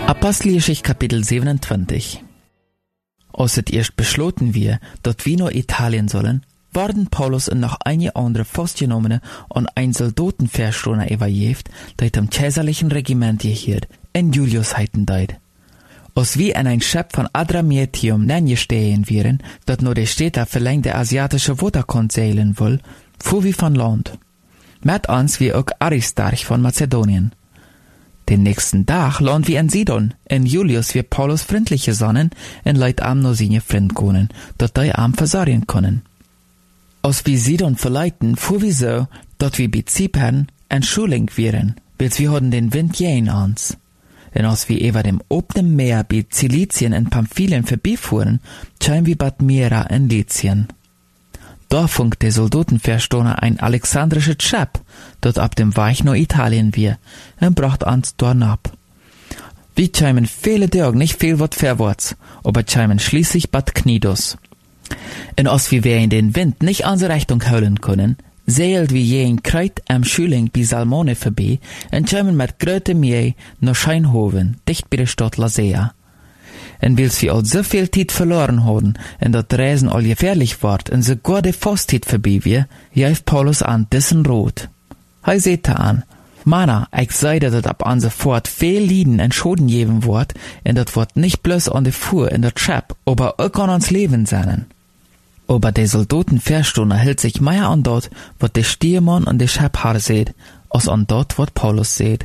Apostelgeschichte Kapitel 27. Als het eerst besloten wir, dat wir naar Italien sollen, worden Paulus en nog einige andere vastgenommenen an ein Soldatenverstoner übergeben, dat am kaiserlichen Regiment gehiert, en Julius heiten deit. Als wir in ein Schiff von Adramyttium neingestehen wären, dat nur de Städte verlängte asiatische Waterkant zeilen will, fuhr wir von Land. Mit uns wie auch Aristarch von Mazedonien. Den nächsten Tag landen wir in Sidon, en Julius wir Paulus freundliche Sonnen en leit am no seine Freund konen, dat die am versorgen können. Als wir Sidon verleiten, fuhr wir so, dat wir bei Zypern en Schuling wären, bis wir hatten den Wind jähen ans. En als wir über dem openen Meer bei Zilizien en Pamphylien vorbeifuhren, kämen wir bad Myra in Lycien. Da funkt der Soldatenverstoner ein alexandrisches Schiff, dat ab dem Weich nach Italien wir, en bracht uns dort ab. Wir kämen viele Tage nicht viel wat vorwärts, aber kämen schließlich bad Knidos. En als wir in den Wind nicht unsere Richtung holen können, zeilt wir je in Kreit am Schuling bei Salmone vorbei en kämen mit grote Mühe nach Scheinhoven, dicht bei der Stadt Lasea. En wils wir al so viel Tijd verloren hadden en dat Reisen al gefährlich ward en sogar de Fastzeit vorbei wir, geeft Paulus an dissen Rot. Hij seht an, Mana, ich seide dat ab an sofort viel Lieden en Schoden geben wort en dat wordt nicht bloß an de Fuhr in der Schap, aber auch an ons Leben sein. Aber de Soldatenverstoner hält sich mehr an dort, wat de Stiermann an de Schaphaar seht, als an dort, wat Paulus seht.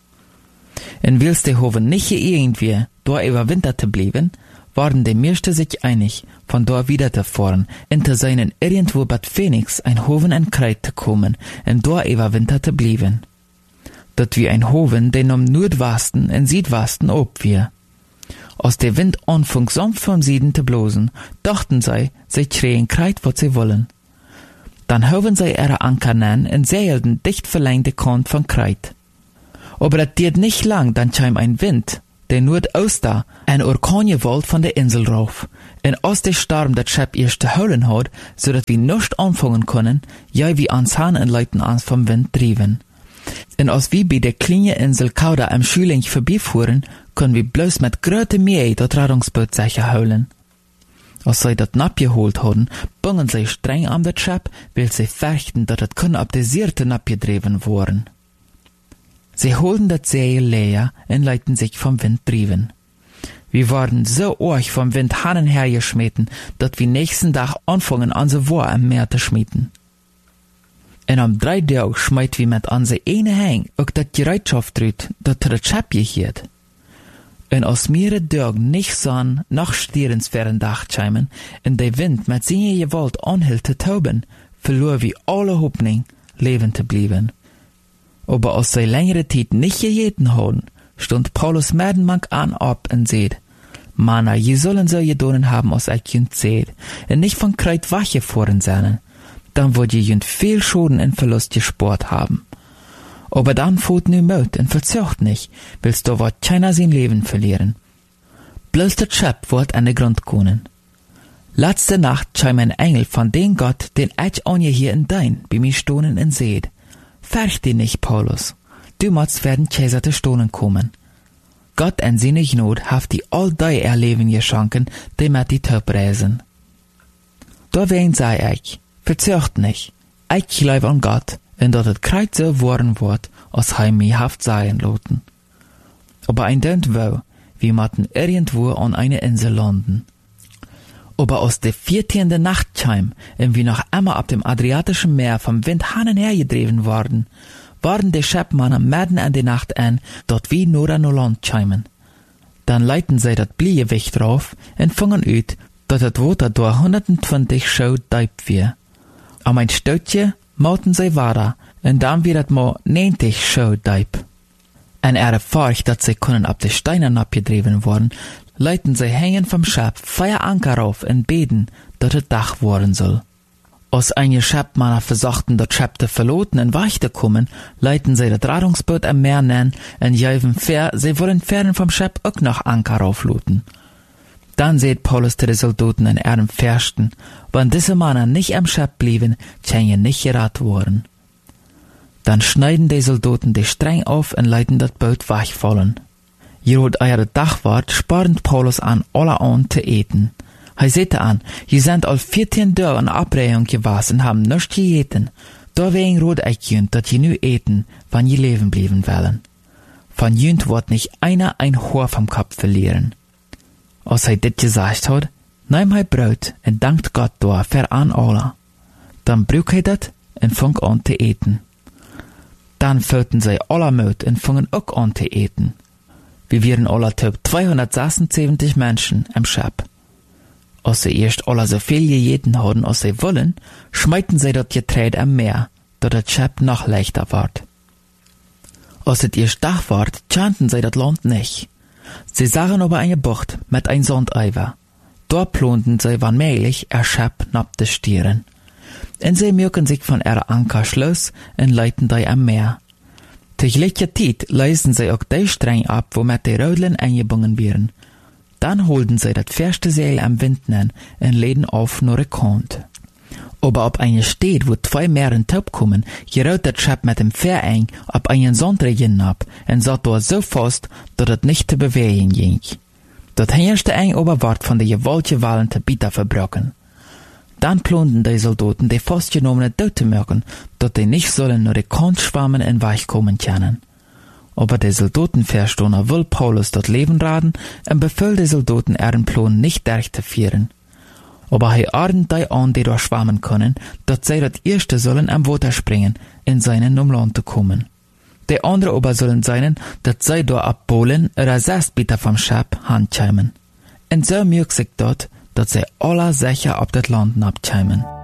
En wils de Hoven nicht irgendwie dort überwintert te bleiben, waren de meeste sich einig, von dort wieder te fahren, en te seinen irgendwo bad Phoenix ein Hoven en Kreit te kommen, en dort überwintert te bleiben. Dat wie ein Hoven, den am Nordwesten en Südwesten ob wir. Als der Wind anfing sanft vom Süden te blosen, dachten sie kriegen Kreit, wat sie wollen. Dann hoven sie ihre Anker nen en seilten dicht verlängte Kant von Kreit. Aber das diert nicht lang, dann kam ein Wind, der Nordoster, ein Orkangewalt von der Insel rauf. En als der Sturm das Schiff erst zu holen hat, so dass wir nicht anfangen können, ja wie ans Hahn en Leuten ans vom Wind driven. En als wir bei der kleinen Insel Kauda am Schuling vorbeifuhren, können wir bloß mit große Mühe das Rettungsboot sicher holen. Als sie das abgeholt haben, bungen sie streng an das Schiff, weil sie fürchten, dass das können ab der Seite abgedreven worden. Sie holten das Seil leer und leiten sich vom Wind driven. Wir waren so arg vom Wind hannen hergeschmeten, dass wir nächsten Tag anfangen an so War am Meer zu schmieden. Und am 3 Tagen schmeit wir mit an se eine Hang auch dat Gereitschaft rüt, dat das Schiff gehiert. Und als mehrere Tagen nicht sahen, nach stierensfernen Dach kämen, und der Wind mit seiner Gewalt anhielt zu tauben, verlor wir alle Hoffnung, leben zu bleiben. Aber als sie längere Zeit nicht gejeten haben, stund Paulus merdenmank an ab und seht, Mana, je sollen so gedonen haben, als ich jünd seht, und nicht von Kreit wache voren sein, dann wollt je jünd viel Schaden und Verlust gespart haben. Aber dann fährt nu Mut und verzögt nicht, willst du wat keiner sein Leben verlieren. Bloß das Schiff wird an den Grund kommen. Letzte Nacht kam ein Engel von dem Gott, den ich an je hier in dein, bei mir stohnen und seht. Fürcht dich nicht, Paulus. Du musst werden Kaiser zu stohnen kommen. Gott en seine Gnade haft die all die erleben geschenken, die mit die Töp reisen. Da wen sei ich, verzögt nicht. Ich glaube an Gott, und dat het Kreuz so worden wird, als hij mich haft sein loten. Aber ein dent wo, wir matten irgendwo an eine Insel landen. Aber aus der 14. Nacht kam, und wir noch einmal ab dem Adriatischen Meer vom Wind hannen hergedreven worden, waren die Schäppmannen mitten in die Nacht ein, dort wie nur an Land kamen. Dann leiten sie dat Bliegewicht drauf und fangen ut, dat het Water durch 120 Schau deip wir. Am ein Stootje mauten sie weiter, und dann wird het mal 90 Schau deip. En furcht, dat sie können ab de Steinen abgedreven worden, leiten sie hängen vom Schab, feier Anker auf und beten, dat het Dach worden soll. Als einige Schäppmänner versuchten, dat Schab zu verloten und weich zu kommen, leiten sie das Rettungsboot am Meer nennen und jäven fair, sie wollen fern vom Schab auch noch Anker aufluten. Dann seht Paulus zu den Soldaten in ihrem Fürsten, wenn diese Männer nicht am Schab blieben, können nicht gerat worden. Dann schneiden die Soldaten die Streng auf und leiten das Boot weichfallen. Hier hat er de Dagwaard sparend Paulus an, alle an te eten. Hij zette aan, je zijn al 14 dagen in Abreihung gewas en haben nichts gegeten. Deswegen rot ich jünt, dat je nu eten, wann je leven blieben willen. Van jünt wordt nicht einer ein Haar vom Kopf verlieren. Als hij dit gesagt hat, nahm hij brood en dankt Gott door ver aan alle. Dan bruk hij dat en fang an te eten. Dan füllten zij alle Mut en fangen ook an te eten. Wir wären alle typ 276 Menschen im Schab. Als sie erst alle so viel gegeten hadden als sie wollen, schmeiten sie dat Getreide am Meer, dat het Schab noch leichter ward. Als het erst Tag ward, kannten sie dat Land nicht. Sie sahen aber eine Bucht mit ein Sandeiver. Dort plonten sie wann möglich Schab nab de Stieren. En sie mögen sich von ihrer Anker schloss en leiten die am Meer. Tegelijkertijd Tijd leisten sie auch die Streng ab, womit die Rödlen eingebunden werden. Dann holten sie das verste Seil am Wind an en leden auf naar de Kant. Aber ob eine steht, wo 2 Meeren taub kommen, gerät das Schab mit dem Fähr ein, ob einen Sandregen ab, en satt dort so fast, dat het nicht te bewegen ging. Dat herrschte ein Oberwart von der gewaltige Wallen te bieten verbrochen. Dann plonten die Soldaten die festgenommenen dood te merken, dat die nicht sollen nur die Kant schwammen en weichkommen können. Aber die Soldaten verstohnen will Paulus dat Leben raden en bevel die Soldaten ihren Plan nicht durchzuführen. Aber hij ordnet die an, die dort schwammen können, dat zij dat erste sollen am Wasser springen, in seinen um Land zu kommen. Die andere aber sollen seinen, dat zij dort abbohlen oder 6 Meter vom Schab handscheimen. En so mögt sich dort, dat zij alle sicher op dat Land abscheimen.